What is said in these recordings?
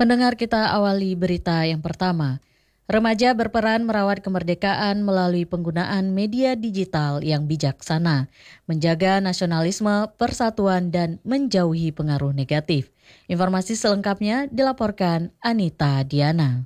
Pendengar, kita awali berita yang pertama. Remaja berperan merawat kemerdekaan melalui penggunaan media digital yang bijaksana, menjaga nasionalisme, persatuan, dan menjauhi pengaruh negatif. Informasi selengkapnya dilaporkan Anita Diana.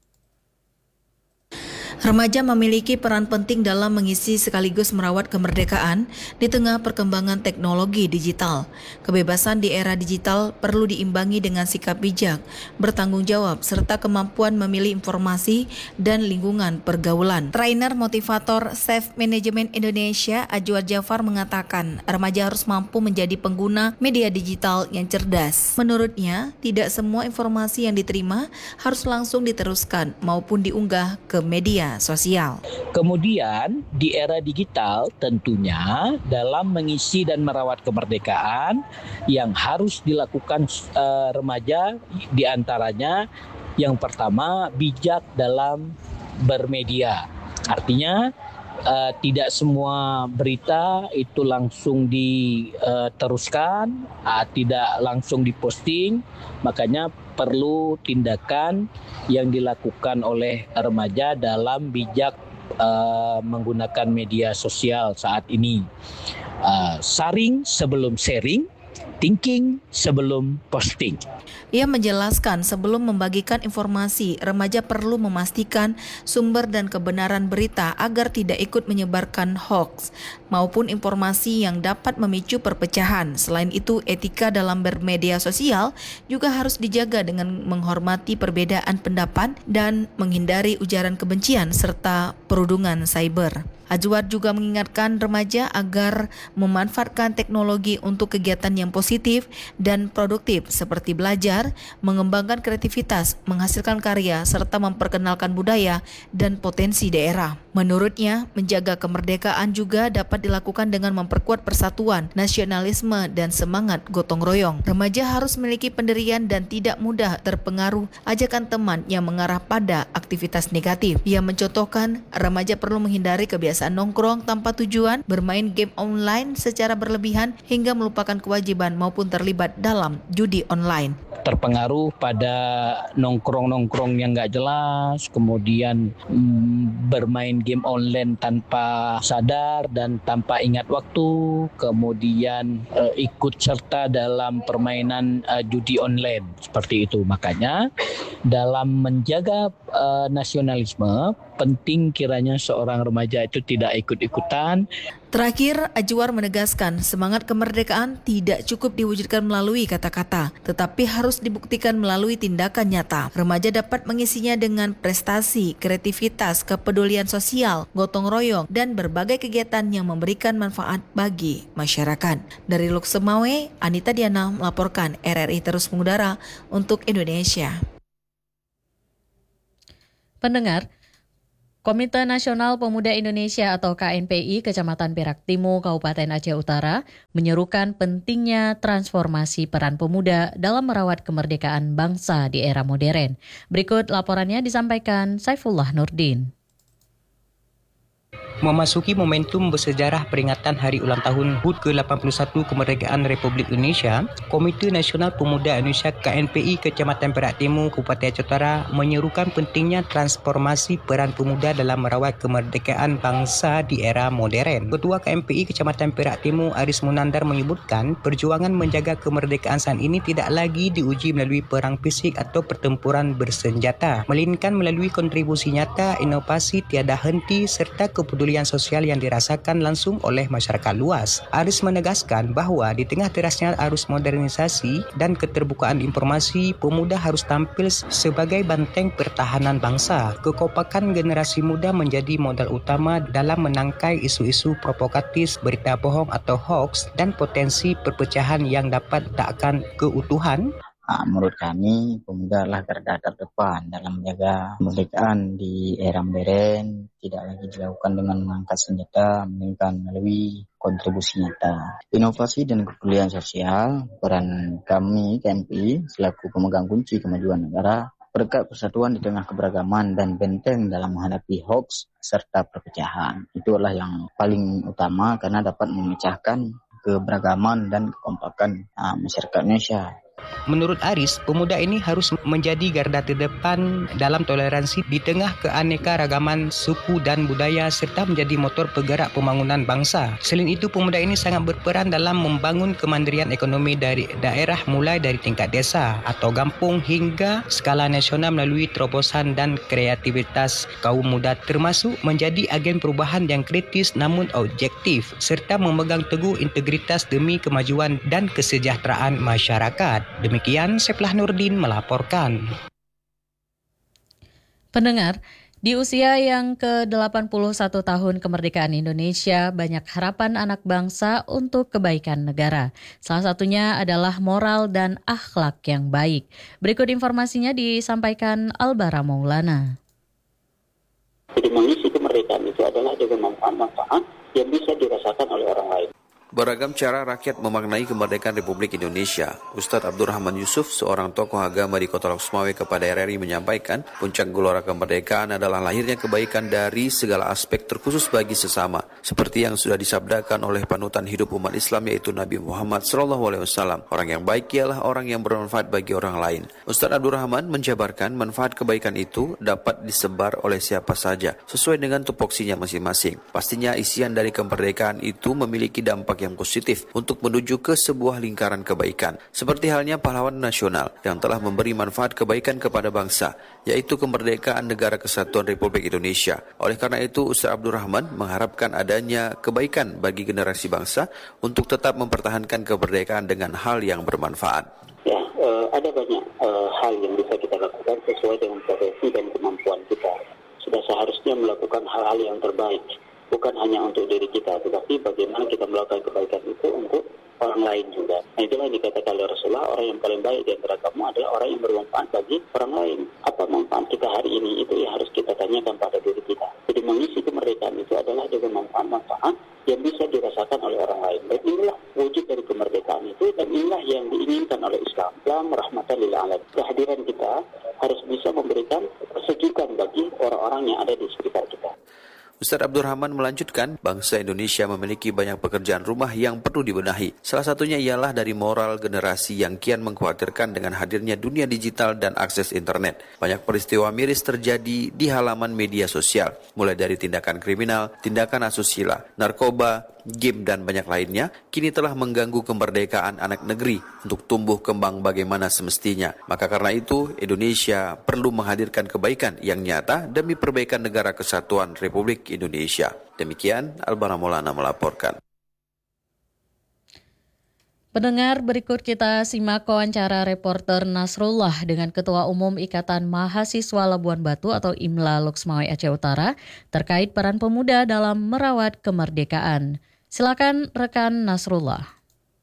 Remaja memiliki peran penting dalam mengisi sekaligus merawat kemerdekaan di tengah perkembangan teknologi digital. Kebebasan di era digital perlu diimbangi dengan sikap bijak, bertanggung jawab, serta kemampuan memilih informasi dan lingkungan pergaulan. Trainer motivator Safe Management Indonesia, Ajwar Jafar, mengatakan remaja harus mampu menjadi pengguna media digital yang cerdas. Menurutnya, tidak semua informasi yang diterima harus langsung diteruskan maupun diunggah ke media sosial. Kemudian di era digital tentunya dalam mengisi dan merawat kemerdekaan yang harus dilakukan remaja diantaranya yang pertama bijak dalam bermedia. Artinya tidak semua berita itu langsung diteruskan, tidak langsung diposting, makanya perlu tindakan yang dilakukan oleh remaja dalam bijak menggunakan media sosial saat ini. Saring sebelum sharing, thinking sebelum posting. Ia menjelaskan sebelum membagikan informasi, remaja perlu memastikan sumber dan kebenaran berita agar tidak ikut menyebarkan hoax maupun informasi yang dapat memicu perpecahan. Selain itu, etika dalam bermedia sosial juga harus dijaga dengan menghormati perbedaan pendapat dan menghindari ujaran kebencian serta perundungan cyber. Ajwar juga mengingatkan remaja agar memanfaatkan teknologi untuk kegiatan yang positif dan produktif seperti belajar, mengembangkan kreativitas, menghasilkan karya, serta memperkenalkan budaya dan potensi daerah. Menurutnya, menjaga kemerdekaan juga dapat dilakukan dengan memperkuat persatuan, nasionalisme, dan semangat gotong royong. Remaja harus memiliki pendirian dan tidak mudah terpengaruh ajakan teman yang mengarah pada aktivitas negatif. Ia mencontohkan, remaja perlu menghindari kebiasaan nongkrong tanpa tujuan, bermain game online secara berlebihan, hingga melupakan kewajiban maupun terlibat dalam judi online. Terpengaruh pada nongkrong-nongkrong yang nggak jelas, kemudian bermain game online tanpa sadar dan tanpa ingat waktu, kemudian ikut serta dalam permainan judi online seperti itu. Makanya dalam menjaga nasionalisme, penting kiranya seorang remaja itu tidak ikut-ikutan. Terakhir, Ajwar menegaskan semangat kemerdekaan tidak cukup diwujudkan melalui kata-kata, tetapi harus dibuktikan melalui tindakan nyata. Remaja dapat mengisinya dengan prestasi, kreativitas, kepedulian sosial, gotong royong, dan berbagai kegiatan yang memberikan manfaat bagi masyarakat. Dari Luxemawe, Anita Diana melaporkan RRI terus mengudara untuk Indonesia. Pendengar, Komite Nasional Pemuda Indonesia atau KNPI Kecamatan Perak Timur, Kabupaten Aceh Utara menyerukan pentingnya transformasi peran pemuda dalam merawat kemerdekaan bangsa di era modern. Berikut laporannya disampaikan Saifullah Nurdin. Memasuki momentum bersejarah peringatan Hari Ulang Tahun HUT ke-81 Kemerdekaan Republik Indonesia, Komite Nasional Pemuda Indonesia KNPI Kecamatan Perak Timur, Kabupaten Aceh Utara menyerukan pentingnya transformasi peran pemuda dalam merawat kemerdekaan bangsa di era modern. Ketua KNPI Kecamatan Perak Timur Aris Munandar menyebutkan perjuangan menjaga kemerdekaan saat ini tidak lagi diuji melalui perang fisik atau pertempuran bersenjata, melainkan melalui kontribusi nyata, inovasi tiada henti serta kepedulian sosial yang dirasakan langsung oleh masyarakat luas. Aris menegaskan bahawa di tengah derasnya arus modernisasi dan keterbukaan informasi, pemuda harus tampil sebagai banteng pertahanan bangsa. Kekompakan generasi muda menjadi modal utama dalam menangkai isu-isu provokatif, berita bohong atau hoax dan potensi perpecahan yang dapat letakkan keutuhan. Menurut kami, pemuda adalah garda terdepan dalam menjaga kemerdekaan di era modern, tidak lagi dilakukan dengan mengangkat senjata, melainkan melalui kontribusi nyata. Inovasi dan kepedulian sosial, peran kami, KNPI, selaku pemegang kunci kemajuan negara, berkat persatuan di tengah keberagaman dan benteng dalam menghadapi hoax serta perpecahan. Itu adalah yang paling utama karena dapat memecahkan keberagaman dan kekompakan masyarakat Indonesia. Menurut Aris, pemuda ini harus menjadi garda terdepan dalam toleransi di tengah keanekaragaman suku dan budaya serta menjadi motor penggerak pembangunan bangsa. Selain itu, pemuda ini sangat berperan dalam membangun kemandirian ekonomi dari daerah mulai dari tingkat desa atau kampung hingga skala nasional melalui terobosan dan kreativitas kaum muda, termasuk menjadi agen perubahan yang kritis namun objektif serta memegang teguh integritas demi kemajuan dan kesejahteraan masyarakat. Demikian Seplah Nurdin melaporkan. Pendengar, di usia yang ke-81 tahun kemerdekaan Indonesia, banyak harapan anak bangsa untuk kebaikan negara. Salah satunya adalah moral dan akhlak yang baik. Berikut informasinya disampaikan Albara Maulana. Jadi mengisi kemerdekaan itu adalah dengan manfaat yang bisa dirasakan oleh orang lain. Beragam cara rakyat memaknai kemerdekaan Republik Indonesia. Ustadz Abdurrahman Yusuf, seorang tokoh agama di Kota Loksmawe kepada RRI menyampaikan, puncak gelora kemerdekaan adalah lahirnya kebaikan dari segala aspek terkhusus bagi sesama, seperti yang sudah disabdakan oleh panutan hidup umat Islam yaitu Nabi Muhammad SAW. Orang yang baik ialah orang yang bermanfaat bagi orang lain. Ustadz Abdurrahman menjabarkan manfaat kebaikan itu dapat disebar oleh siapa saja, sesuai dengan tupoksinya masing-masing. Pastinya isian dari kemerdekaan itu memiliki dampak yang positif untuk menuju ke sebuah lingkaran kebaikan. Seperti halnya pahlawan nasional yang telah memberi manfaat kebaikan kepada bangsa, yaitu kemerdekaan Negara Kesatuan Republik Indonesia. Oleh karena itu, Ustaz Abdurrahman mengharapkan adanya kebaikan bagi generasi bangsa untuk tetap mempertahankan kemerdekaan dengan hal yang bermanfaat. Ya, ada banyak hal yang bisa kita lakukan sesuai dengan profesi dan kemampuan kita. Sudah seharusnya melakukan hal-hal yang terbaik. Bukan hanya untuk diri kita, tetapi bagaimana kita melakukan kebaikan itu untuk orang lain juga. Nah, itulah yang dikatakan oleh Rasulullah, orang yang paling baik di antara kamu adalah orang yang bermanfaat bagi orang lain. Apa manfaat kita hari ini? Itu yang harus kita tanyakan pada diri kita. Jadi mengisi kemerdekaan itu adalah dengan manfaat yang bisa dirasakan oleh orang lain. Dan inilah wujud dari kemerdekaan itu, dan inilah yang diinginkan oleh Islam. Islam rahmatan lil alamin. Kehadiran kita harus bisa memberikan kesejukan bagi orang-orang yang ada di sekitar kita. Ustadz Abdurrahman melanjutkan, bangsa Indonesia memiliki banyak pekerjaan rumah yang perlu dibenahi. Salah satunya ialah dari moral generasi yang kian mengkhawatirkan dengan hadirnya dunia digital dan akses internet. Banyak peristiwa miris terjadi di halaman media sosial, mulai dari tindakan kriminal, tindakan asusila, narkoba, game dan banyak lainnya, kini telah mengganggu kemerdekaan anak negeri untuk tumbuh kembang bagaimana semestinya. Maka karena itu, Indonesia perlu menghadirkan kebaikan yang nyata demi perbaikan Negara Kesatuan Republik Indonesia. Demikian, Albara Maulana melaporkan. Pendengar, berikut kita simak wawancara reporter Nasrullah dengan Ketua Umum Ikatan Mahasiswa Labuan Batu atau IMLA Loksmawe Aceh Utara terkait peran pemuda dalam merawat kemerdekaan. Silakan rekan Nasrullah.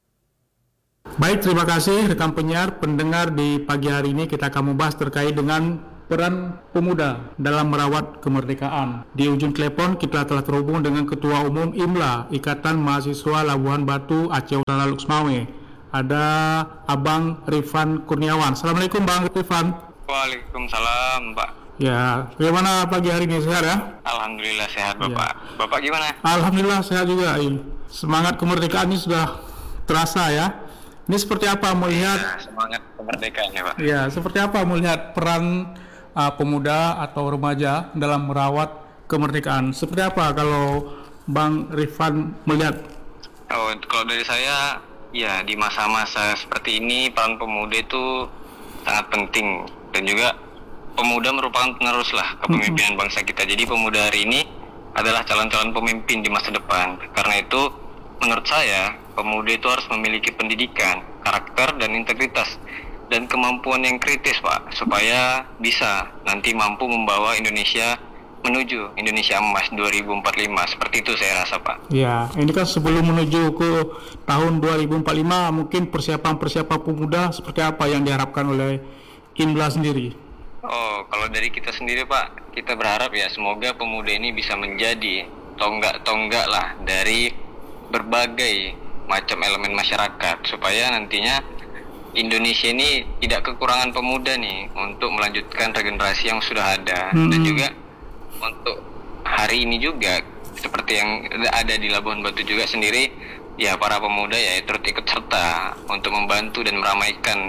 Baik, terima kasih rekan pendengar di pagi hari ini kita akan membahas terkait dengan peran pemuda dalam merawat kemerdekaan. Di ujung telepon kita telah terhubung dengan Ketua Umum IMLA, Ikatan Mahasiswa Labuan Batu Aceh Utara Loksmawe. Ada Abang Rifan Kurniawan. Assalamualaikum Bang Rifan. Waalaikumsalam Pak. Ya, bagaimana pagi hari ini, sehat ya? Alhamdulillah sehat Bapak. Ya. Bapak gimana? Alhamdulillah sehat juga. Semangat kemerdekaan ini sudah terasa ya. Ini seperti apa melihat? Ya, semangat kemerdekaan ya Pak. Ya, seperti apa melihat peran pemuda atau remaja dalam merawat kemerdekaan. Seperti apa kalau Bang Rifan melihat? Oh, kalau dari saya, ya di masa-masa seperti ini peran pemuda itu sangat penting, dan juga pemuda merupakan penerus lah kepemimpinan bangsa kita. Jadi pemuda hari ini adalah calon-calon pemimpin di masa depan. Karena itu menurut saya pemuda itu harus memiliki pendidikan, karakter dan integritas dan kemampuan yang kritis Pak, supaya bisa nanti mampu membawa Indonesia menuju Indonesia Emas 2045. Seperti itu saya rasa Pak. Ya, ini kan sebelum menuju ke tahun 2045, mungkin persiapan pemuda seperti apa yang diharapkan oleh IMLA sendiri? Oh, kalau dari kita sendiri Pak, kita berharap ya semoga pemuda ini bisa menjadi tonggak-tonggak lah dari berbagai macam elemen masyarakat, supaya nantinya Indonesia ini tidak kekurangan pemuda nih untuk melanjutkan regenerasi yang sudah ada. Dan juga untuk hari ini juga seperti yang ada di Labuan Batu juga sendiri, ya para pemuda ya turut ikut serta untuk membantu dan meramaikan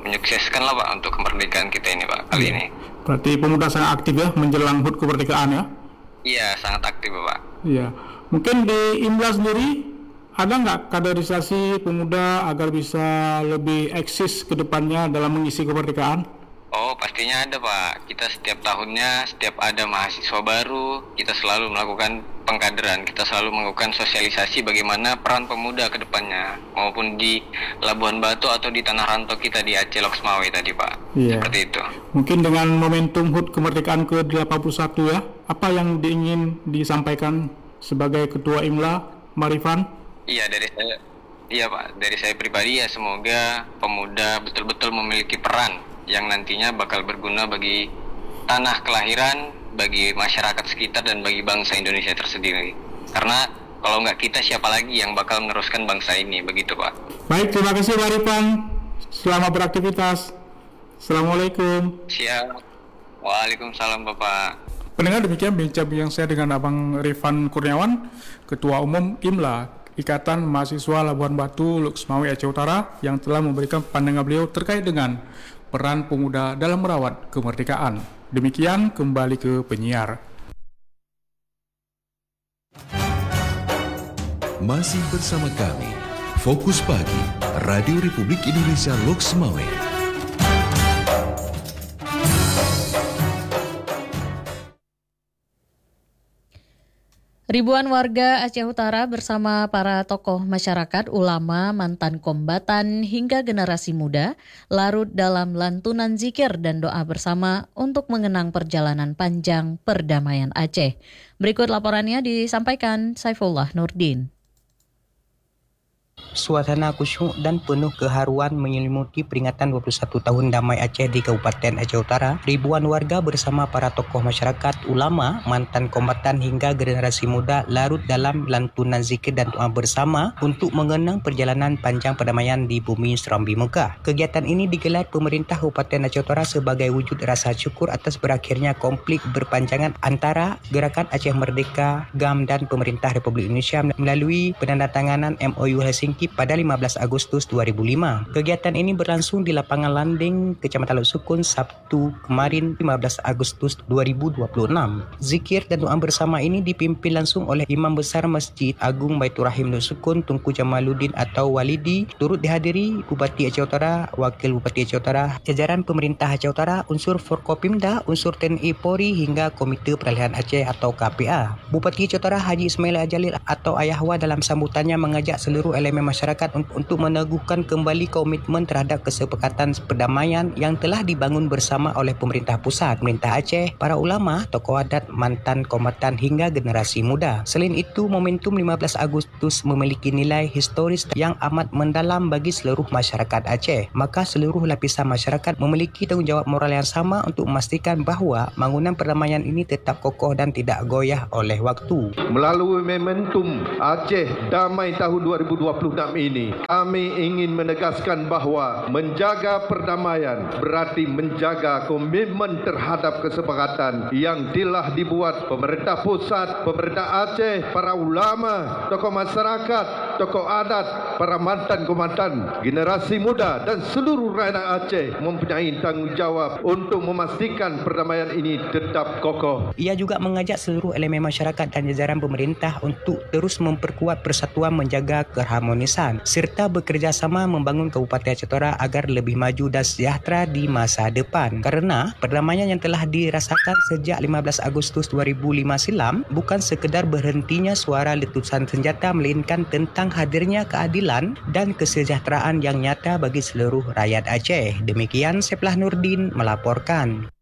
menyukseskan lah Pak untuk kemerdekaan kita ini Pak kali ini. Berarti pemuda sangat aktif ya menjelang HUT kemerdekaan ya? Iya, sangat aktif Pak. Iya. Mungkin di IMLA sendiri ada nggak kaderisasi pemuda agar bisa lebih eksis ke depannya dalam mengisi kemerdekaan? Oh, pastinya ada Pak. Kita setiap tahunnya, setiap ada mahasiswa baru, kita selalu melakukan pengkaderan. Kita selalu melakukan sosialisasi bagaimana peran pemuda ke depannya, maupun di Labuan Batu atau di Tanah Rantau kita di Aceh Loksmawe tadi Pak. Iya. Seperti itu. Mungkin dengan momentum HUT kemerdekaan ke-81 ya, apa yang ingin disampaikan sebagai Ketua IMLA, Marifan? Iya, Pak. Dari saya pribadi ya, semoga pemuda betul-betul memiliki peran yang nantinya bakal berguna bagi tanah kelahiran, bagi masyarakat sekitar, dan bagi bangsa Indonesia tersendiri. Karena kalau nggak kita, siapa lagi yang bakal meneruskan bangsa ini, begitu Pak. Baik, terima kasih Pak Rifan. Selamat beraktivitas. Assalamualaikum. Siap. Waalaikumsalam Bapak. Pendengar, demikian bincang-bincang saya dengan Abang Rifan Kurniawan, Ketua Umum IMLA, Ikatan Mahasiswa Labuan Batu, Loksmawe, Aceh Utara, yang telah memberikan pandangan beliau terkait dengan peran pemuda dalam merawat kemerdekaan. Demikian, kembali ke penyiar. Masih bersama kami, Fokus Pagi, Radio Republik Indonesia Loksmawe. Ribuan warga Aceh Utara bersama para tokoh masyarakat, ulama, mantan kombatan, hingga generasi muda larut dalam lantunan zikir dan doa bersama untuk mengenang perjalanan panjang perdamaian Aceh. Berikut laporannya disampaikan Saifullah Nurdin. Suasana khusyuk dan penuh keharuan menyelimuti peringatan 21 tahun Damai Aceh di Kabupaten Aceh Utara. Ribuan warga bersama para tokoh masyarakat, ulama, mantan kombatan hingga generasi muda larut dalam lantunan zikir dan doa bersama untuk mengenang perjalanan panjang perdamaian di bumi Serambi Mekah. Kegiatan ini digelar pemerintah Kabupaten Aceh Utara sebagai wujud rasa syukur atas berakhirnya konflik berpanjangan antara Gerakan Aceh Merdeka, GAM dan pemerintah Republik Indonesia melalui penandatanganan MOU Helsinki pada 15 Agustus 2005. Kegiatan ini berlangsung di lapangan Landing, Kecamatan Lok Sukun, Sabtu kemarin 15 Agustus 2026. Zikir dan doa bersama ini dipimpin langsung oleh Imam Besar Masjid Agung Baitur Rahim Lok Sukun, Tunku Jamaluddin atau Walidi. Turut dihadiri Bupati Aceh Utara, Wakil Bupati Aceh Utara, jajaran pemerintah Aceh Utara, unsur Forkopimda, unsur TNI Polri hingga Komite Peralihan Aceh atau KPA. Bupati Aceh Utara Haji Ismail Ajalil atau Ayahwa dalam sambutannya mengajak seluruh elemen masyarakat untuk meneguhkan kembali komitmen terhadap kesepakatan perdamaian yang telah dibangun bersama oleh pemerintah pusat, pemerintah Aceh, para ulama, tokoh adat, mantan kombatan hingga generasi muda. Selain itu, momentum 15 Agustus memiliki nilai historis yang amat mendalam bagi seluruh masyarakat Aceh. Maka seluruh lapisan masyarakat memiliki tanggungjawab moral yang sama untuk memastikan bahawa bangunan perdamaian ini tetap kokoh dan tidak goyah oleh waktu. Melalui momentum Aceh Damai tahun 2026 ini, kami ingin menegaskan bahawa menjaga perdamaian berarti menjaga komitmen terhadap kesepakatan yang telah dibuat pemerintah pusat, pemerintah Aceh, para ulama, tokoh masyarakat, tokoh adat, para mantan kombatan, generasi muda dan seluruh rakyat Aceh mempunyai tanggungjawab untuk memastikan perdamaian ini tetap kokoh. Ia juga mengajak seluruh elemen masyarakat dan jajaran pemerintah untuk terus memperkuat persatuan, menjaga keharmonisan serta bekerjasama membangun Kabupaten Aceh Utara agar lebih maju dan sejahtera di masa depan. Karena perdamaian yang telah dirasakan sejak 15 Agustus 2005 silam bukan sekedar berhentinya suara letusan senjata, melainkan tentang hadirnya keadilan dan kesejahteraan yang nyata bagi seluruh rakyat Aceh. Demikian Saifullah Nurdin melaporkan.